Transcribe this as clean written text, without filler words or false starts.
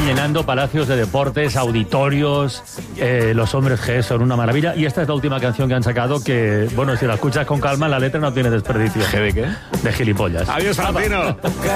llenando palacios de deportes, auditorios. Los hombres G son una maravilla. Y esta es la última canción que han sacado que, bueno, si la escuchas con calma, la letra no tiene desperdicio. ¿G de qué? De gilipollas. Adiós, Valentino.